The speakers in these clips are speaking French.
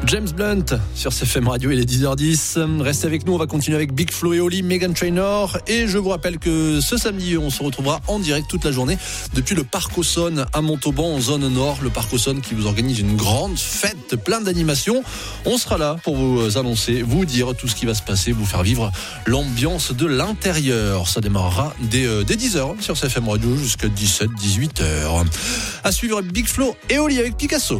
James Blunt sur CFM Radio, il est 10h10. Restez avec nous, on va continuer avec Big Flo et Oli, Meghan Trainor. Et je vous rappelle que ce samedi, on se retrouvera en direct toute la journée depuis le Parc Auxonne à Montauban, en zone nord. Le Parc Auxonne qui vous organise une grande fête, plein d'animations. On sera là pour vous annoncer, vous dire tout ce qui va se passer, vous faire vivre l'ambiance de l'intérieur. Ça démarrera dès 10h sur CFM Radio jusqu'à 17-18h. À suivre Big Flo et Oli avec Picasso.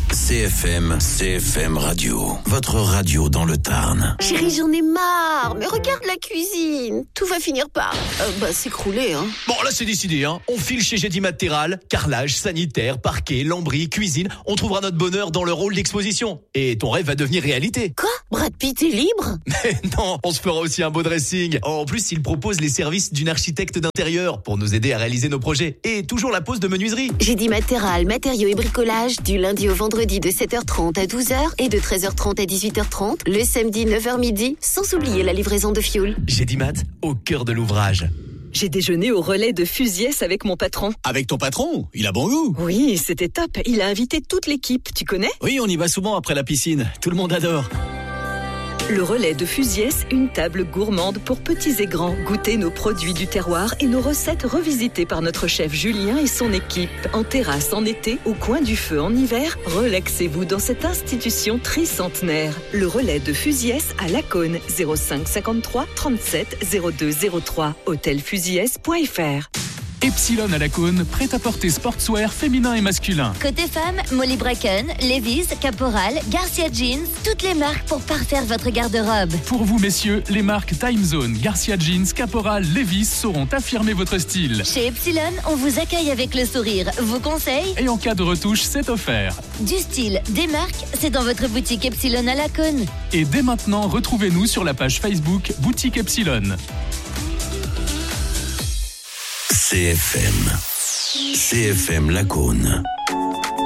CFM Radio, votre radio dans le Tarn. Chérie, j'en ai marre, mais regarde la cuisine. Tout va finir par s'écrouler, hein. Bon, là c'est décidé, hein. On file chez Gédi Mattéral, carrelage, sanitaire, parquet, lambris, cuisine. On trouvera notre bonheur dans le rôle d'exposition. Et ton rêve va devenir réalité. Quoi ? Brad Pitt est libre ? Mais non, on se fera aussi un beau dressing. En plus, il propose les services d'une architecte d'intérieur pour nous aider à réaliser nos projets. Et toujours la pose de menuiserie. Gédi Mattéral, matériaux et bricolage, du lundi au vendredi de 7h30 à 12h et de 13h30 à 18h30, le samedi 9h midi, sans oublier la livraison de fioul. Gédi Mat, au cœur de l'ouvrage. J'ai déjeuné au relais de Fusiès avec mon patron. Avec ton patron ? Il a bon goût. Oui, c'était top. Il a invité toute l'équipe, tu connais ? Oui, on y va souvent après la piscine. Tout le monde adore. Le relais de Fusiès, une table gourmande pour petits et grands. Goûtez nos produits du terroir et nos recettes revisitées par notre chef Julien et son équipe. En terrasse en été, au coin du feu en hiver, relaxez-vous dans cette institution tricentenaire. Le relais de Fusiès à Lacaune, 05 53 37 02 03, hôtelfusiès.fr. Epsilon à Lacaune, prêt-à-porter sportswear féminin et masculin. Côté femmes, Molly Bracken, Levi's, Caporal, Garcia Jeans, toutes les marques pour parfaire votre garde-robe. Pour vous messieurs, les marques Time Zone, Garcia Jeans, Caporal, Levi's sauront affirmer votre style. Chez Epsilon, on vous accueille avec le sourire, vos conseils. Et en cas de retouche, c'est offert. Du style, des marques, c'est dans votre boutique Epsilon à Lacaune. Et dès maintenant, retrouvez-nous sur la page Facebook Boutique Epsilon. CFM Lacaune.